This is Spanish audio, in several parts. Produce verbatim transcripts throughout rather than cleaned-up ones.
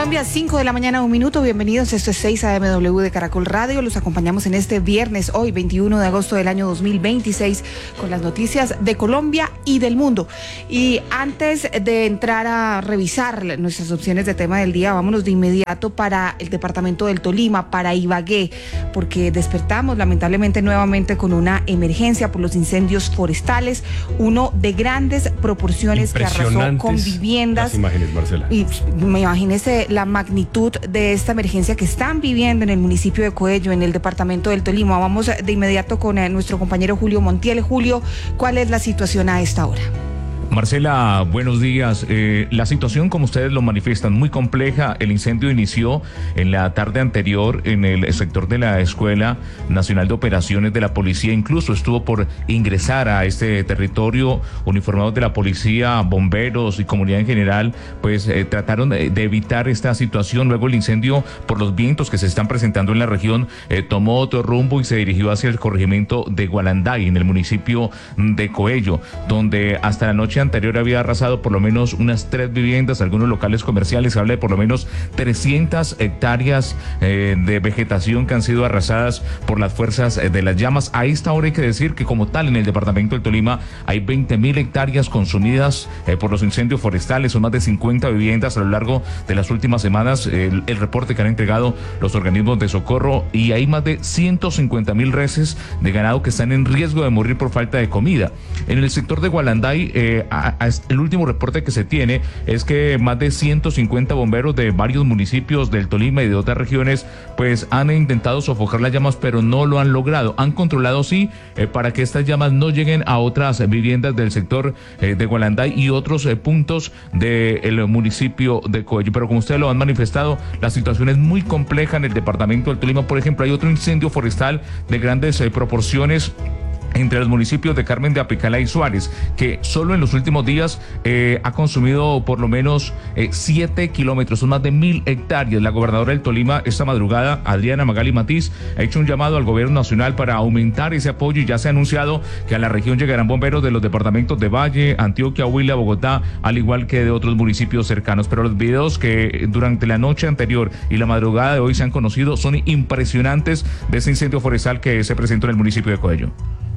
Colombia, cinco de la mañana, un minuto. Bienvenidos, esto es seis A M W de Caracol Radio. Los acompañamos en este viernes, hoy veintiuno de agosto del año dos mil veintiséis, con las noticias de Colombia y del mundo. Y antes de entrar a revisar nuestras opciones de tema del día, vámonos de inmediato para el departamento del Tolima, para Ibagué, porque despertamos lamentablemente nuevamente con una emergencia por los incendios forestales, uno de grandes proporciones que arrasó con viviendas. Las imágenes, Marcela. Y me imagínese la magnitud de esta emergencia que están viviendo en el municipio de Coello, en el departamento del Tolima. Vamos de inmediato con eh, nuestro compañero Julio Montiel. Julio, ¿cuál es la situación a esta hora? Marcela, buenos días. Eh, la situación, como ustedes lo manifiestan, muy compleja. El incendio inició en la tarde anterior en el sector de la Escuela Nacional de Operaciones de la Policía. Incluso estuvo por ingresar a este territorio uniformados de la policía, bomberos y comunidad en general, pues eh, trataron de, de evitar esta situación. Luego el incendio, por los vientos que se están presentando en la región, eh, tomó otro rumbo y se dirigió hacia el corregimiento de Gualanday, en el municipio de Coello, donde hasta la noche anterior había arrasado por lo menos unas tres viviendas, algunos locales comerciales. Se habla de por lo menos trescientas hectáreas eh, de vegetación que han sido arrasadas por las fuerzas eh, de las llamas. A esta hora hay que decir que como tal en el departamento del Tolima hay veinte mil hectáreas consumidas eh, por los incendios forestales. Son más de cincuenta viviendas a lo largo de las últimas semanas, eh, el, el reporte que han entregado los organismos de socorro, y hay más de ciento cincuenta mil reses de ganado que están en riesgo de morir por falta de comida. En el sector de Gualanday, eh, A, a, el último reporte que se tiene es que más de ciento cincuenta bomberos de varios municipios del Tolima y de otras regiones pues han intentado sofocar las llamas, pero no lo han logrado. Han controlado sí eh, para que estas llamas no lleguen a otras viviendas del sector eh, de Gualanday y otros eh, puntos del municipio de Coello. Pero como ustedes lo han manifestado, la situación es muy compleja en el departamento del Tolima. Por ejemplo, hay otro incendio forestal de grandes eh, proporciones entre los municipios de Carmen de Apicalá y Suárez, que solo en los últimos días eh, ha consumido por lo menos eh, siete kilómetros, son más de mil hectáreas. La gobernadora del Tolima esta madrugada, Adriana Magali Matiz, ha hecho un llamado al gobierno nacional para aumentar ese apoyo, y ya se ha anunciado que a la región llegarán bomberos de los departamentos de Valle, Antioquia, Huila, Bogotá, al igual que de otros municipios cercanos. Pero los videos que durante la noche anterior y la madrugada de hoy se han conocido son impresionantes de ese incendio forestal que se presentó en el municipio de Coello.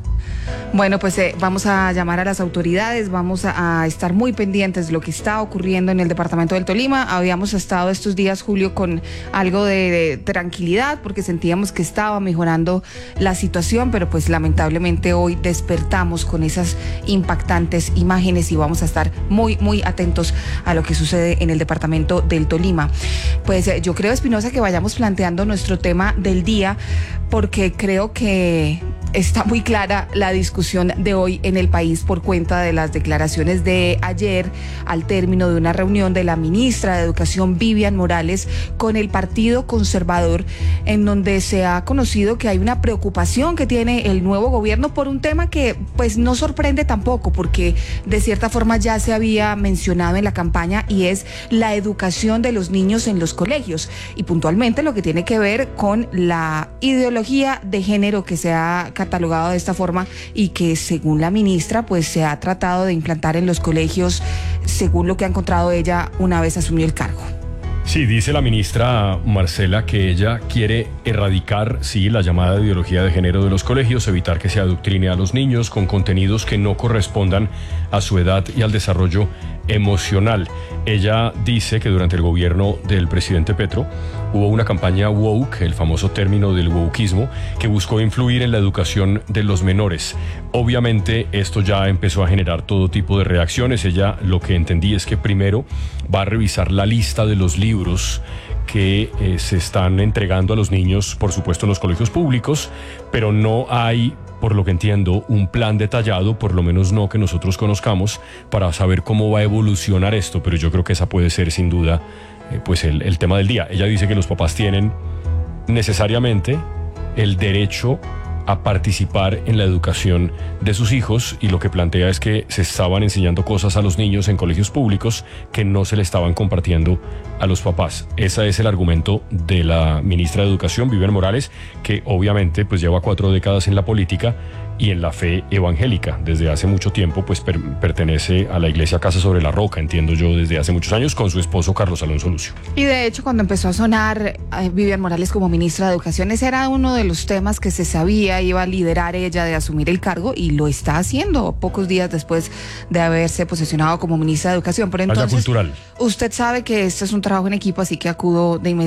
Bueno, pues eh, vamos a llamar a las autoridades, vamos a, a estar muy pendientes de lo que está ocurriendo en el departamento del Tolima. Habíamos estado estos días, Julio, con algo de, de tranquilidad porque sentíamos que estaba mejorando la situación, pero pues lamentablemente hoy despertamos con esas impactantes imágenes y vamos a estar muy, muy atentos a lo que sucede en el departamento del Tolima. Pues eh, yo creo, Espinosa, que vayamos planteando nuestro tema del día, porque creo que está muy clara la discusión de hoy en el país por cuenta de las declaraciones de ayer al término de una reunión de la ministra de Educación, Vivian Morales, con el Partido Conservador, en donde se ha conocido que hay una preocupación que tiene el nuevo gobierno por un tema que pues no sorprende tampoco, porque de cierta forma ya se había mencionado en la campaña, y es la educación de los niños en los colegios, y puntualmente lo que tiene que ver con la ideología de género que se ha catalogado de esta forma y que según la ministra pues se ha tratado de implantar en los colegios, según lo que ha encontrado ella una vez asumió el cargo. Sí, dice la ministra Marcela que ella quiere erradicar, sí, la llamada ideología de género de los colegios, evitar que se adoctrine a los niños con contenidos que no correspondan a su edad y al desarrollo emocional. Ella dice que durante el gobierno del presidente Petro hubo una campaña woke, el famoso término del wokeismo, que buscó influir en la educación de los menores. Obviamente esto ya empezó a generar todo tipo de reacciones. Ella lo que entendí es que primero va a revisar la lista de los libros que eh, se están entregando a los niños, por supuesto en los colegios públicos, pero no hay, por lo que entiendo, un plan detallado, por lo menos no que nosotros conozcamos, para saber cómo va a evolucionar esto. Pero yo creo que esa puede ser sin duda eh, pues el, el tema del día. Ella dice que los papás tienen necesariamente el derecho a participar en la educación de sus hijos, y lo que plantea es que se estaban enseñando cosas a los niños en colegios públicos que no se le estaban compartiendo a los papás. Ese es el argumento de la ministra de Educación, Vivian Morales, que obviamente pues lleva cuatro décadas en la política y en la fe evangélica. Desde hace mucho tiempo pues per- pertenece a la Iglesia Casa sobre la Roca, entiendo yo, desde hace muchos años, con su esposo Carlos Alonso Lucio. Y de hecho, cuando empezó a sonar eh, Vivian Morales como ministra de Educación, ese era uno de los temas que se sabía iba a liderar ella de asumir el cargo, y lo está haciendo pocos días después de haberse posesionado como ministra de Educación. Pero entonces, cultural. usted sabe que esto es un trabajo en equipo, así que acudo de inmediato